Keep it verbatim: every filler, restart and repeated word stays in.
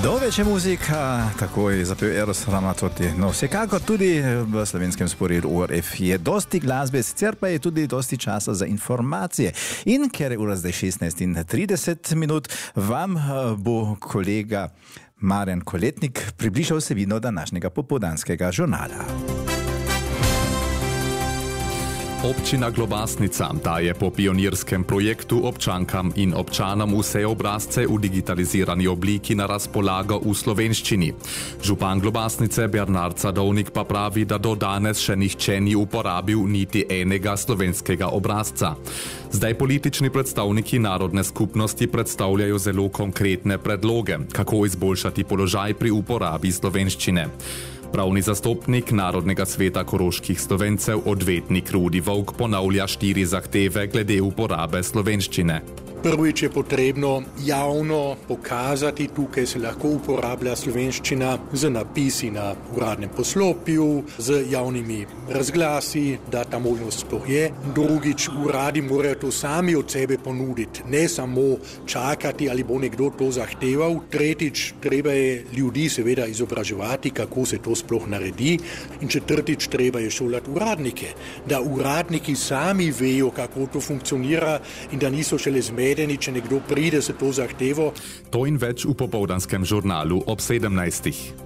Do večje muzika, takoj zapel Eros Ramazzotti. No, vsekakor tudi v slovenskem sporedu U R F je dosti glasbe, sicer pa je tudi dosti časa za informacije. In ker je ura zdaj šestnajst in trideset minut, vam bo kolega Marjan Koletnik približal vsebino današnjega popoldanskega žurnala. Občina Globasnica daje po pionirskem projektu občankam in občanom vse obrazce v digitalizirani obliki na razpolago v slovenščini. Župan Globasnice Bernard Sadovnik pa pravi, da do danes še nihče ni uporabil niti enega slovenskega obrazca. Zdaj politični predstavniki narodne skupnosti predstavljajo zelo konkretne predloge, kako izboljšati položaj pri uporabi slovenščine. Pravni zastopnik Narodnega sveta koroških Slovencev, odvetnik Rudi Volk, ponavlja štiri zahteve glede uporabe slovenščine. Prvič je potrebno javno pokazati, tukaj se lahko uporablja slovenščina z napisi na uradnem poslopju, z javnimi razglasi, da ta možnost sploh je. Drugič, uradi morajo to sami od sebe ponuditi, ne samo čakati, ali bo nekdo to zahteval. Tretjič, treba je ljudi seveda izobraževati, kako se to sploh naredi. In četrtič, treba je šolati uradnike, da uradniki sami vejo, kako to funkcionira in da niso šele zmedeni, če nekdo pride se to zahtevo. To in več v popoldanskem žurnalu ob sedemnajstih.